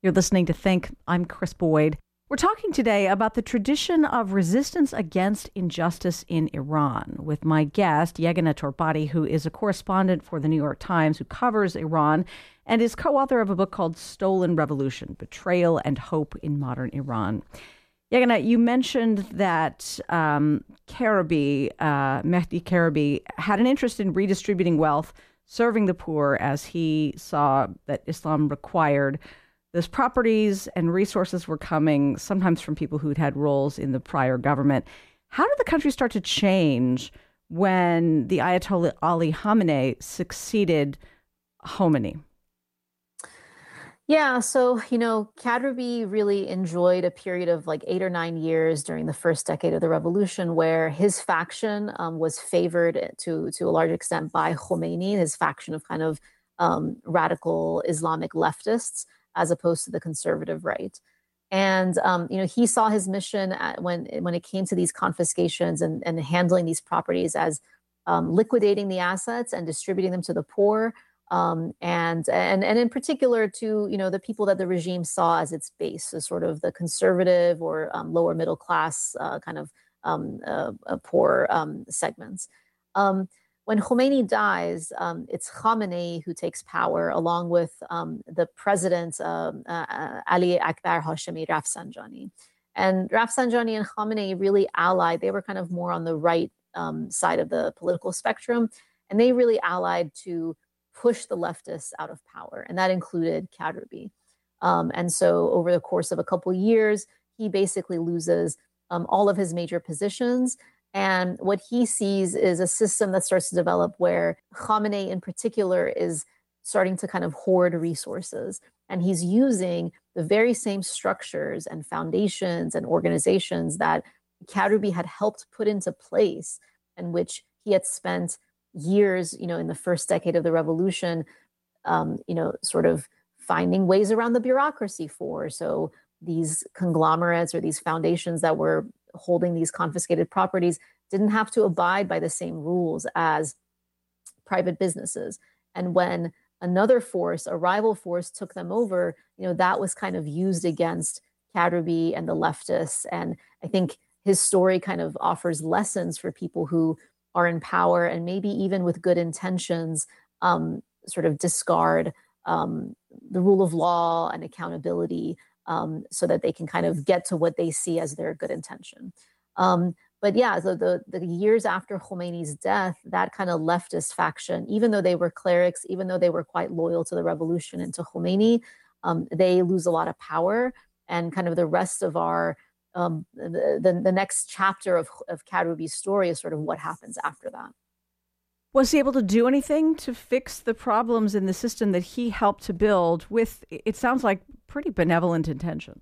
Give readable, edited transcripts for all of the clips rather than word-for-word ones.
You're listening to Think. I'm Chris Boyd. We're talking today about the tradition of resistance against injustice in Iran with my guest, Yeganeh Torbati, who is a correspondent for the New York Times who covers Iran and is co-author of a book called Stolen Revolution, Betrayal and Hope in Modern Iran. Yeganeh, you mentioned that Mehdi Karabi, had an interest in redistributing wealth, serving the poor, as he saw that Islam required. Those properties and resources were coming sometimes from people who'd had roles in the prior government. How did the country start to change when the Ayatollah Ali Khamenei succeeded Khomeini? Yeah, so, Karabi really enjoyed a period of like 8 or 9 years during the first decade of the revolution where his faction was favored to a large extent by Khomeini, his faction of kind of radical Islamic leftists, as opposed to the conservative right. And, he saw his mission when it came to these confiscations and handling these properties as liquidating the assets and distributing them to the poor. And in particular to, the people that the regime saw as its base, so sort of the conservative or lower middle class kind of poor segments. When Khomeini dies, it's Khamenei who takes power along with the president, Ali Akbar Hashemi Rafsanjani. And Rafsanjani and Khamenei really allied. They were kind of more on the right side of the political spectrum. And they really allied to push the leftists out of power. And that included Karabi. And so over the course of a couple of years, he basically loses all of his major positions. And what he sees is a system that starts to develop where Khamenei in particular is starting to kind of hoard resources. And he's using the very same structures and foundations and organizations that Karabi had helped put into place, and which he had spent years, in the first decade of the revolution, sort of finding ways around the bureaucracy for. So these conglomerates or these foundations that were holding these confiscated properties didn't have to abide by the same rules as private businesses. And when another force, a rival force, took them over, that was kind of used against Karabi and the leftists. And I think his story kind of offers lessons for people who are in power and maybe even with good intentions, sort of discard the rule of law and accountability so that they can kind of get to what they see as their good intention. But yeah, the years after Khomeini's death, that kind of leftist faction, even though they were clerics, even though they were quite loyal to the revolution and to Khomeini, they lose a lot of power. And kind of the rest of our the next chapter of Karabi's story is sort of what happens after that. Was he able to do anything to fix the problems in the system that he helped to build with, it sounds like, pretty benevolent intentions?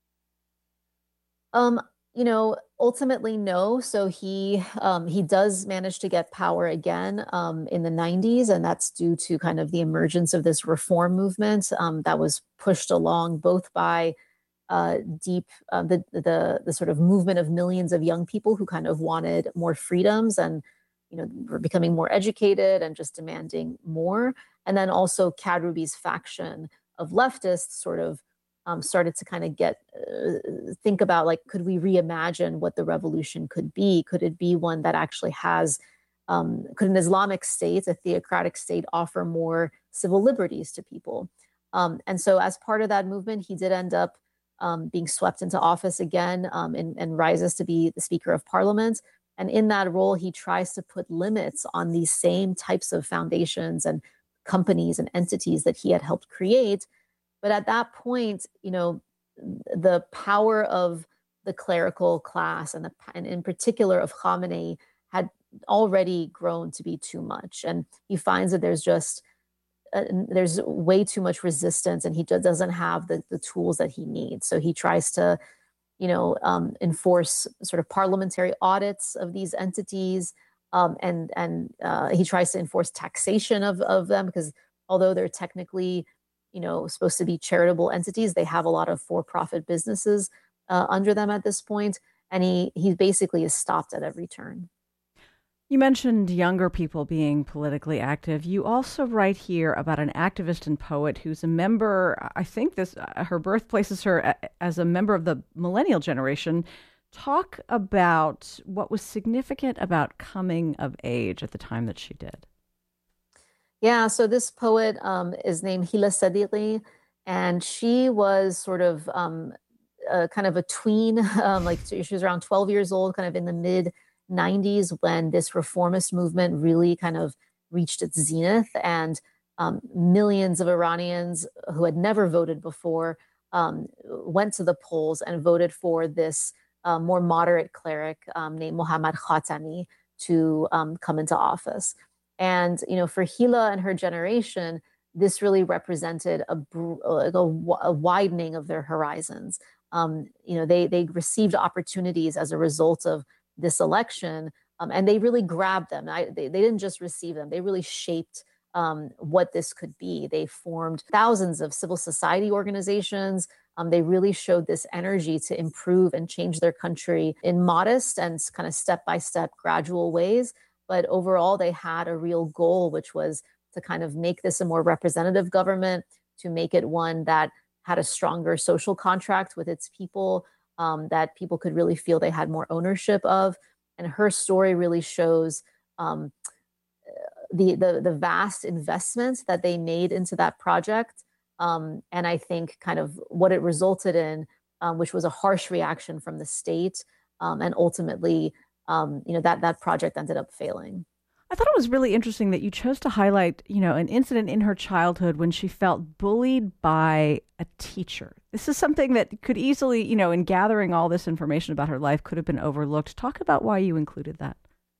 Ultimately, no. So he does manage to get power again in the 90s, and that's due to kind of the emergence of this reform movement that was pushed along both by the sort of movement of millions of young people who kind of wanted more freedoms and were becoming more educated and just demanding more, and then also Karabi's faction of leftists sort of started to kind of think about, like, could we reimagine what the revolution could be? Could it be one that actually has, could an Islamic state, a theocratic state, offer more civil liberties to people? And so as part of that movement, he did end up being swept into office again and rises to be the Speaker of Parliament. And in that role, he tries to put limits on these same types of foundations and companies and entities that he had helped create. But at that point, the power of the clerical class and in particular of Khamenei had already grown to be too much. And he finds that there's way too much resistance, and he just doesn't have the tools that he needs. So he tries to, enforce sort of parliamentary audits of these entities, and he tries to enforce taxation of them, because although they're technically supposed to be charitable entities, they have a lot of for-profit businesses under them at this point, and he basically is stopped at every turn. You mentioned younger people being politically active. You also write here about an activist and poet who's a member, I think this her birth places her as a member of the millennial generation. Talk about what was significant about coming of age at the time that she did. Yeah, so this poet is named Hila Sadiqi, and she was sort of kind of a tween, like she was around 12 years old, kind of in the mid 90s when this reformist movement really kind of reached its zenith, and millions of Iranians who had never voted before went to the polls and voted for this more moderate cleric named Mohammad Khatami to come into office. And for Hila and her generation, this really represented a widening of their horizons. They received opportunities as a result of this election, and they really grabbed them. They didn't just receive them; they really shaped what this could be. They formed thousands of civil society organizations. They really showed this energy to improve and change their country in modest and kind of step-by-step, gradual ways. But overall, they had a real goal, which was to kind of make this a more representative government, to make it one that had a stronger social contract with its people, that people could really feel they had more ownership of. And her story really shows the vast investments that they made into that project. And I think kind of what it resulted in, which was a harsh reaction from the state, and ultimately, that project ended up failing. I thought it was really interesting that you chose to highlight, an incident in her childhood when she felt bullied by a teacher. This is something that could easily, in gathering all this information about her life, could have been overlooked. Talk about why you included that.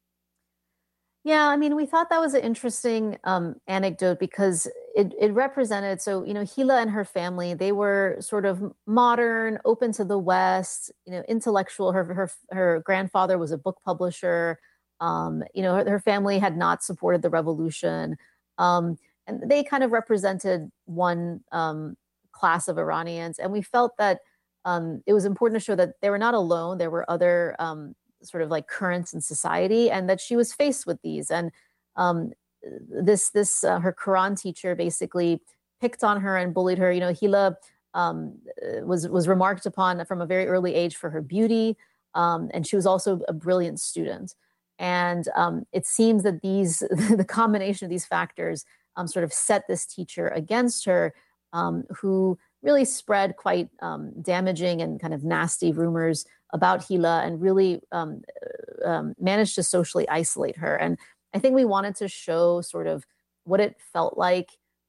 Yeah, I mean, we thought that was an interesting anecdote because it represented, so, Hila and her family, they were sort of modern, open to the West, intellectual. Her grandfather was a book publisher. Her family had not supported the revolution. And they kind of represented one class of Iranians. And we felt that it was important to show that they were not alone. There were other sort of like currents in society, and that she was faced with these. And this her Quran teacher basically picked on her and bullied her. Hila was remarked upon from a very early age for her beauty, and she was also a brilliant student. And it seems that the combination of these factors sort of set this teacher against her, who really spread quite damaging and kind of nasty rumors about Hila, and really managed to socially isolate her. And I think we wanted to show sort of what it felt like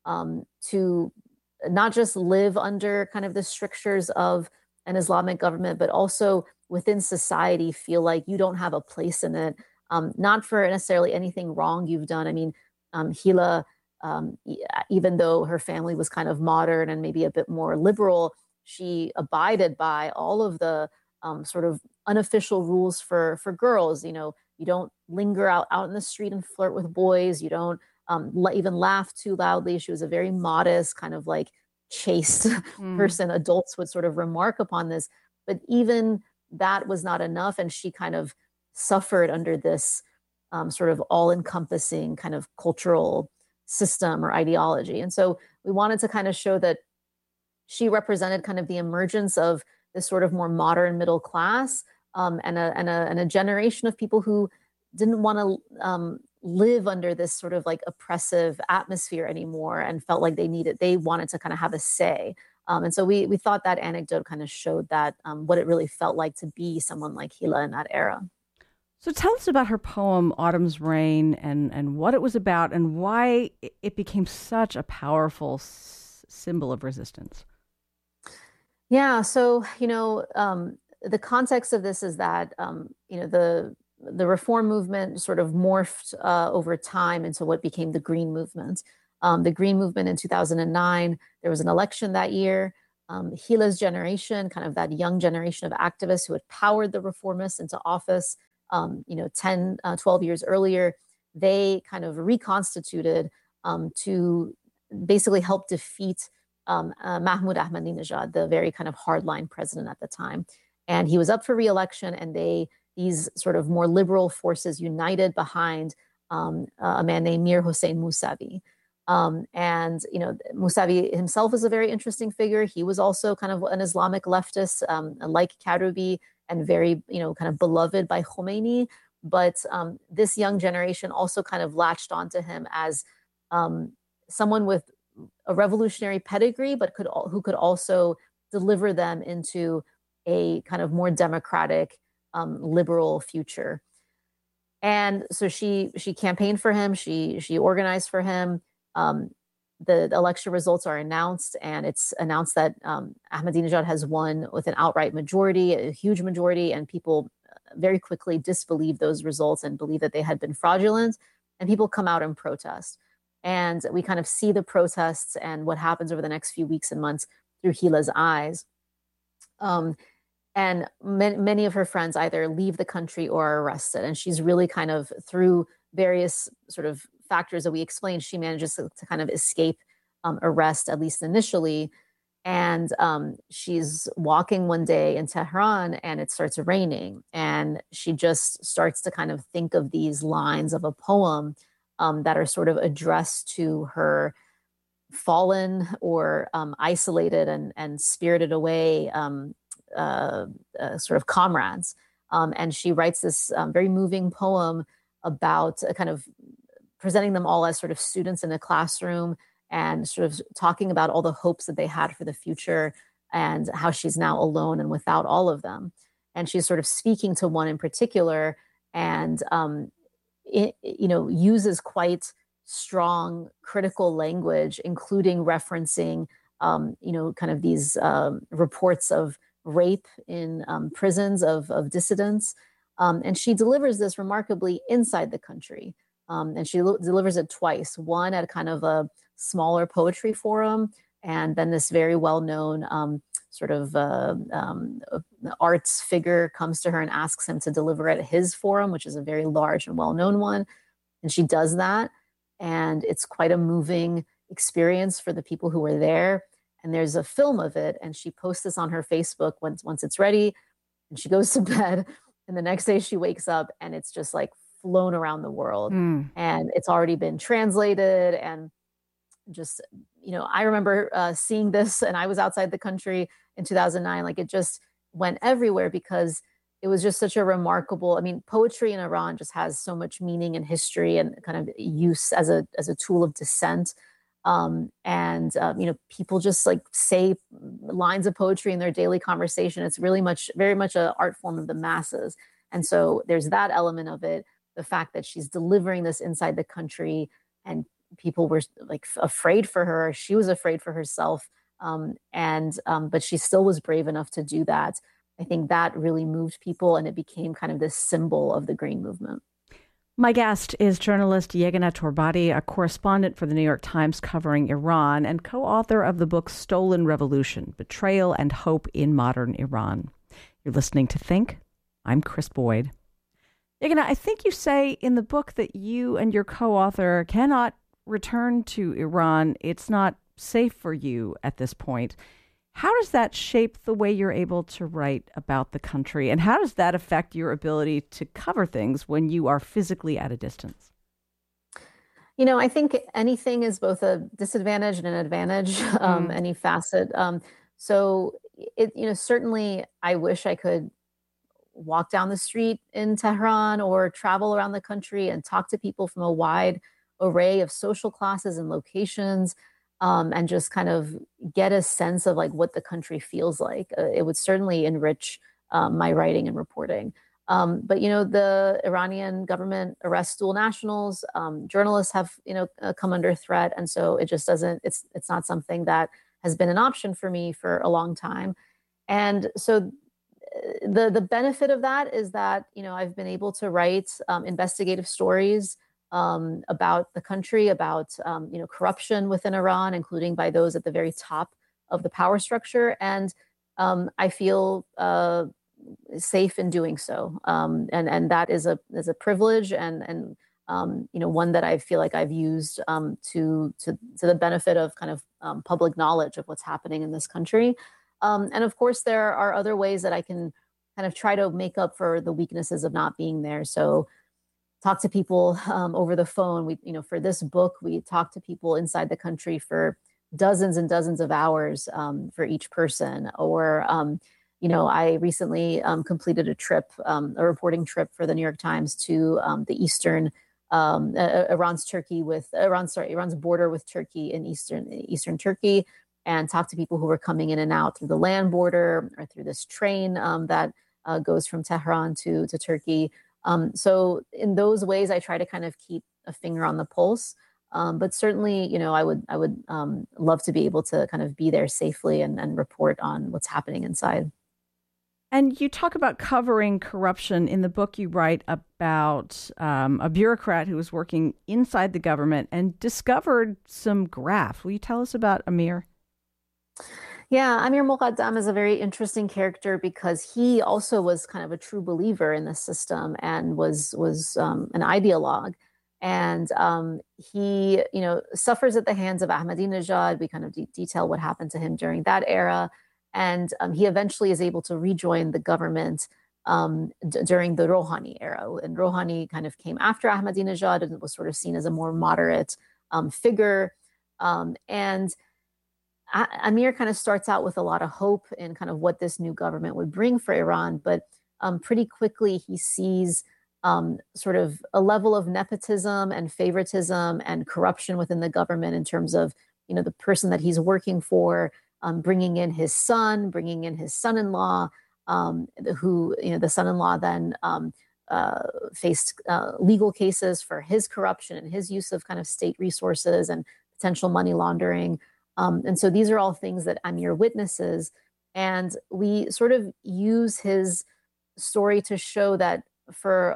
to not just live under kind of the strictures of an Islamic government, but also within society feel like you don't have a place in it, not for necessarily anything wrong you've done. I mean, Hila, even though her family was kind of modern and maybe a bit more liberal, she abided by all of the sort of unofficial rules for girls. You don't linger out in the street and flirt with boys. You don't even laugh too loudly. She was a very modest, kind of like chaste person. Adults would sort of remark upon this, but even that was not enough, and she kind of suffered under this sort of all-encompassing kind of cultural system or ideology. And so we wanted to kind of show that she represented kind of the emergence of this sort of more modern middle class, and a generation of people who didn't want to live under this sort of like oppressive atmosphere anymore, and felt like they wanted to kind of have a say. And so we thought that anecdote kind of showed that what it really felt like to be someone like Hila in that era. So tell us about her poem, Autumn's Rain, and what it was about and why it became such a powerful symbol of resistance. Yeah, so, the context of this is that, the reform movement sort of morphed over time into what became the Green Movement. The Green Movement in 2009, there was an election that year. Hila's generation, kind of that young generation of activists who had powered the reformists into office, 10, 12 years earlier, they kind of reconstituted to basically help defeat Mahmoud Ahmadinejad, the very kind of hardline president at the time. And he was up for re-election, and they these sort of more liberal forces united behind a man named Mir Hossein Mousavi. And, Mousavi himself is a very interesting figure. He was also kind of an Islamic leftist, like Karoubi, and very, kind of beloved by Khomeini. But this young generation also kind of latched onto him as someone with a revolutionary pedigree, but who could also deliver them into a kind of more democratic, liberal future. And so she campaigned for him. She organized for him. The election results are announced, and it's announced that Ahmadinejad has won with an outright majority, a huge majority, and people very quickly disbelieve those results and believe that they had been fraudulent, and people come out and protest. And we kind of see the protests and what happens over the next few weeks and months through Hila's eyes. And many of her friends either leave the country or are arrested. And she's really kind of, through various sort of factors that we explained, she manages to kind of escape arrest, at least initially. And she's walking one day in Tehran and it starts raining. And she just starts to kind of think of these lines of a poem that are sort of addressed to her fallen or isolated and spirited away sort of comrades. And she writes this very moving poem about kind of presenting them all as sort of students in a classroom and sort of talking about all the hopes that they had for the future and how she's now alone and without all of them. And she's sort of speaking to one in particular and, uses quite strong critical language, including referencing, kind of these reports of rape in prisons of dissidents. And she delivers this remarkably inside the country. And she delivers it twice, one at kind of a smaller poetry forum, and then this very well-known sort of arts figure comes to her and asks him to deliver at his forum, which is a very large and well-known one. And she does that. And it's quite a moving experience for the people who were there. And there's a film of it, and she posts this on her Facebook once it's ready, and she goes to bed. And the next day she wakes up and it's just like flown around the world. And it's already been translated. And just, I remember seeing this, and I was outside the country in 2009. Like, it just went everywhere because it was just such a remarkable, poetry in Iran just has so much meaning and history and kind of use as a tool of dissent. People just like say lines of poetry in their daily conversation. It's really very much an art form of the masses. And so there's that element of it. The fact that she's delivering this inside the country and people were like afraid for her. She was afraid for herself. But she still was brave enough to do that. I think that really moved people, and it became kind of this symbol of the Green Movement. My guest is journalist Yeganeh Torbati, a correspondent for the New York Times covering Iran and co-author of the book Stolen Revolution: Betrayal and Hope in Modern Iran. You're listening to Think. I'm Kris Boyd. Yeganeh, I think you say in the book that you and your co-author cannot return to Iran. It's not safe for you at this point. How does that shape the way you're able to write about the country? And how does that affect your ability to cover things when you are physically at a distance? I think anything is both a disadvantage and an advantage, any facet. Certainly I wish I could walk down the street in Tehran or travel around the country and talk to people from a wide array of social classes and locations. And just kind of get a sense of like what the country feels like. It would certainly enrich my writing and reporting. But the Iranian government arrests dual nationals. Journalists have come under threat, and so it just doesn't. It's not something that has been an option for me for a long time. And so the benefit of that is that I've been able to write investigative stories about the country, about corruption within Iran, including by those at the very top of the power structure, and I feel safe in doing so, and that is a privilege, and one that I feel like I've used to the benefit of kind of public knowledge of what's happening in this country, and of course there are other ways that I can kind of try to make up for the weaknesses of not being there. So talk to people over the phone. For this book, we talked to people inside the country for dozens and dozens of hours for each person. Or, I recently completed a reporting trip for the New York Times to the eastern Iran's border with Turkey in eastern Turkey, and talked to people who were coming in and out through the land border or through this train that goes from Tehran to Turkey. So in those ways, I try to kind of keep a finger on the pulse. But certainly, I would love to be able to kind of be there safely and report on what's happening inside. And you talk about covering corruption. In the book, you write about a bureaucrat who was working inside the government and discovered some graft. Will you tell us about Amir? Yeah, Amir Muqaddam is a very interesting character because he also was kind of a true believer in the system and was an ideologue. And he, suffers at the hands of Ahmadinejad. We kind of detail what happened to him during that era. And he eventually is able to rejoin the government during the Rouhani era. And Rouhani kind of came after Ahmadinejad and was sort of seen as a more moderate figure. And Amir kind of starts out with a lot of hope in kind of what this new government would bring for Iran, but pretty quickly he sees sort of a level of nepotism and favoritism and corruption within the government in terms of, the person that he's working for, bringing in his son-in-law, who, the son-in-law then faced legal cases for his corruption and his use of kind of state resources and potential money laundering. And so these are all things that Amir witnesses. And we sort of use his story to show that for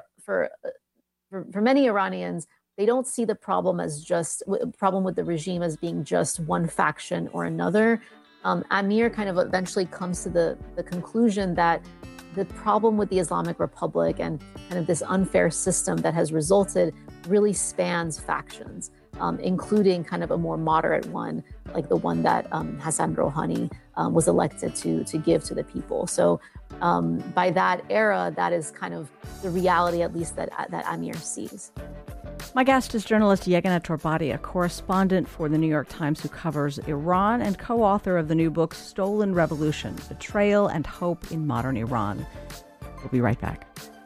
many Iranians, they don't see the problem as just problem with the regime as being just one faction or another. Amir kind of eventually comes to the conclusion that the problem with the Islamic Republic and kind of this unfair system that has resulted really spans factions, including kind of a more moderate one, like the one that Hassan Rouhani was elected to give to the people. So by that era, that is kind of the reality, at least that Amir sees. My guest is journalist Yeganeh Torbati, a correspondent for the New York Times who covers Iran and co-author of the new book, Stolen Revolution: Betrayal and Hope in Modern Iran. We'll be right back.